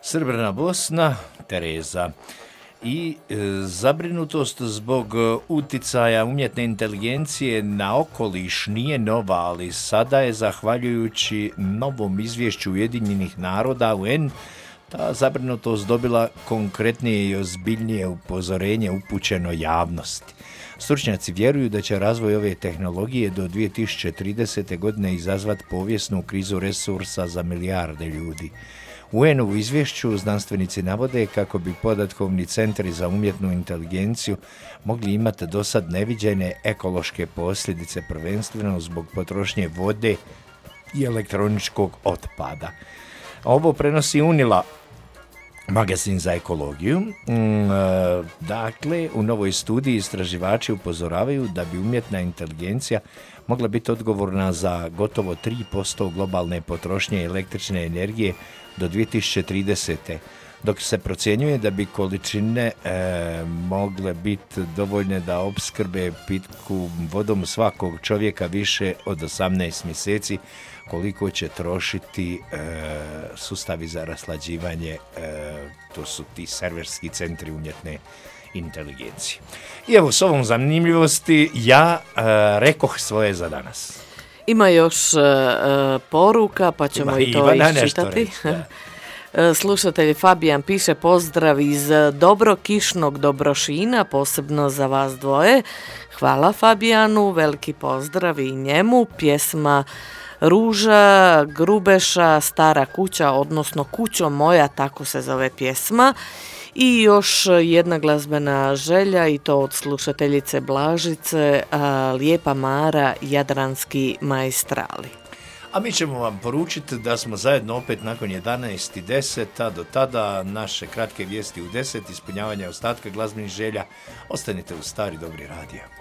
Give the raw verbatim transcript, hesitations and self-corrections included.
Srebrna Bosna, Tereza. I e, zabrinutost zbog uticaja umjetne inteligencije na okoliš nije nova, ali sada je, zahvaljujući novom izvješću Ujedinjenih naroda U N, ta zabrinutost dobila konkretnije i ozbiljnije upozorenje upućeno javnosti. Stručnjaci vjeruju da će razvoj ove tehnologije do dvije tisuće tridesete. godine izazvati povijesnu krizu resursa za milijarde ljudi. U U N U izvješću znanstvenici navode kako bi podatkovni centri za umjetnu inteligenciju mogli imati dosad neviđene ekološke posljedice, prvenstveno zbog potrošnje vode i elektroničkog otpada. Ovo prenosi UNILA, magazin za ekologiju. Dakle, u novoj studiji istraživači upozoravaju da bi umjetna inteligencija mogla biti odgovorna za gotovo tri posto globalne potrošnje električne energije do dvije tisuće tridesete. dok se procjenjuje da bi količine e, mogle biti dovoljne da opskrbe pitku vodom svakog čovjeka više od osamnaest mjeseci, koliko će trošiti e, sustavi za raslađivanje, e, to su ti serverski centri umjetne inteligencije. I evo, s ovom zanimljivosti ja e, rekoh svoje za danas. Ima još e, poruka, pa ćemo Ima i to iščitati. Slušatelj Fabijan piše: pozdrav iz dobro kišnog Dobrošina, posebno za vas dvoje. Hvala Fabijanu, veliki pozdrav i njemu. Pjesma Ruža Grubeša, Stara kuća, odnosno Kućo moja, tako se zove pjesma. I još jedna glazbena želja, i to od slušateljice Blažice, Lijepa Mara, Jadranski maestrali. A mi ćemo vam poručiti da smo zajedno opet nakon jedanaest i deset, a do tada naše kratke vijesti u deset, ispunjavanje ostatka glazbenih želja. Ostanite u Stari Dobri Radio.